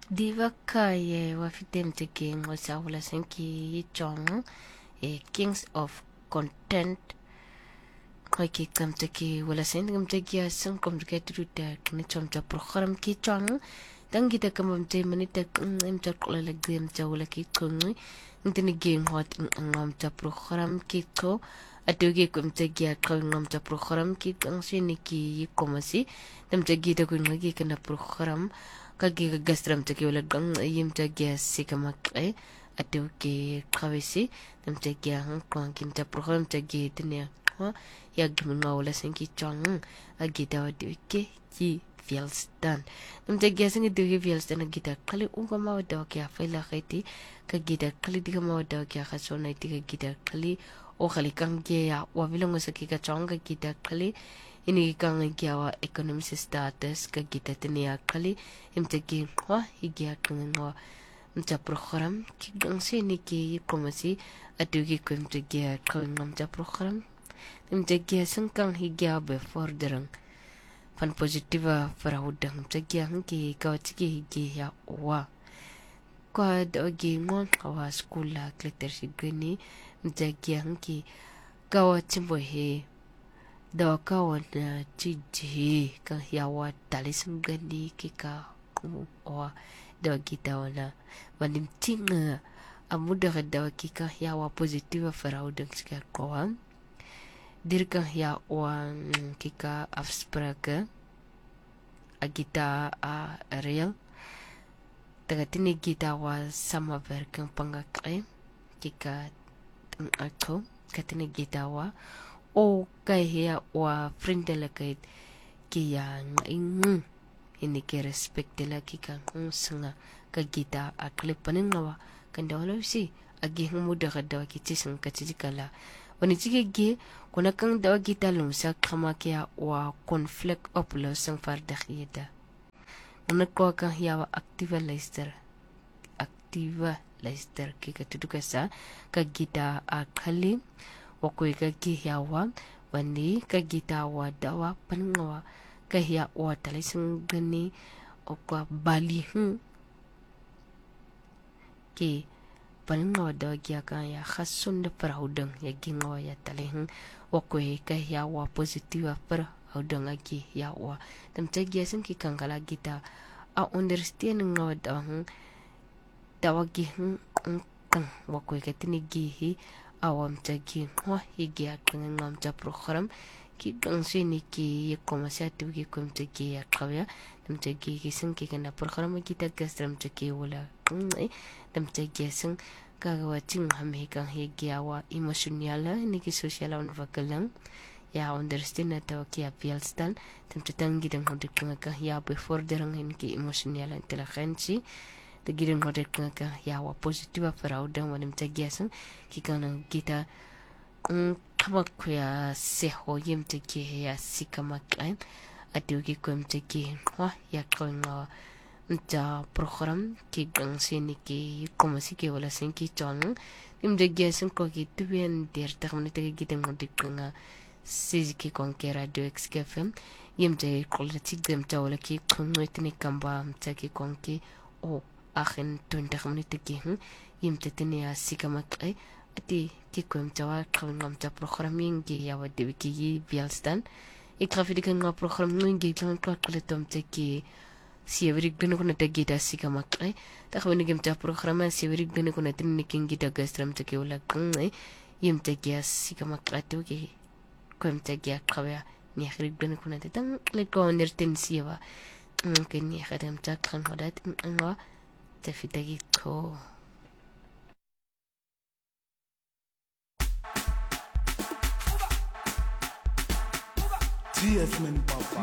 Divakaye wafidem taking was awla senki chong Kings of Content Koiki kam taki wala sen kam taki asam kom take tu ta kini chom cha program ki chong dan kita kam te manita em cha kola lag dem cha wala ki chong intini game hot ngam cha program ki ko atugi kom taki ko ngam cha program ki ang sini ki komasi dem taki ta ko ngi kana program kagi gastram taki wala gang yim taki sikamak atugi kawisi dem taki ang ko kim cha program taki tinia yagminga wala senki chong agita wadike ki fielstan namtagya sengi dugi fielstan agita kali unga mawada kya faila khaiti kagita kali diga mawada kya khasona iti kagita kali o khali kangge ya wabilongo saki ka chong kagita kali ini kang kya wa economic status kagita tenia kali imtagi wa higya kangwa mta program ki gangse ni ki komasi atugi kumtagya kangam mta program imtagya sangkang higya befordering fan positiva farahudang imtagya ki kawatiki higi ya wa kwa dogi ngon kawa skula kleter sigini imtagya ki kawatimbo he dawa kawan chiji ka yawa talisang gani kika wa dogi dawana manim tinga amuda dawa kika yawa positiva farahudang sikar kawan dirka ya wan kika afspraga agita a real tagatini gita wa sama verkan pangakay kika ako katini gita wa o kaya wa friendela kay kiya ng ini ke respect la kika sanga kagita aklipanin nawa kanda wala si agi muda kadawa kitisang katijikala wanitigege kuna kang dawa kita lumsa kama kya wa conflict of law sang fardakhiyada unakwa kang yawa activa leister kika tudukasa kagita akali wakwe kagi yawa wani kagita wa dawa pangawa kahya wa talisang gani okwa bali ki palingawa dawa kya kaya khasun da parahudang ya gingawa ya talihang wakwe kaya wa positiva parahudang agi ya wa tamtagya sang kikangkala kita a understand ngawa dawa gihang kang wakwe katini gihi awam tagi wa higi akang ngam cha program ki gang sini ki komasatu ki kom tagi ya kawya tamtagi kisang kikana program kita gastram tagi wala tamtagya sang kagawating hamhikang higiawa emosyonala niki social on vakalang ya understand na tawa kia pialstan tamtatang gidang hodik nga ya before derang hinki emosyonala intelligency the gidang hodik nga ya wa positiva paraudang wanim tagyasang kikang kita kama kuya seho yim tagi ya sikamakan adugi kum tagi wa ya kawang nta program ki gang sini ki komasi ki wala senki chong imdagya sen ko ki tuwen der takmani tagi gidang hodik nga sisi ki konke radio XFM yimte kolati dem tawla ki kunwetini kamba mta ki konke o akhin tun takmani tagi yimte tini asikamak ati ki kum tawa kawang mta programming ki yawa dewi ki bialstan ikrafidikan nga program ngi klang kalkalatom tagi siwrik dun ko na tagita sikamak takawani gemta programa siwrik dun ko na tiniking gita gastram take wala kang yim tagya sikamak atu ki kom tagya kawya ni khrik dun ko na tang le ko nertin siwa ken ni khadam tak khan hodat ngwa tafitagi ko TF men papa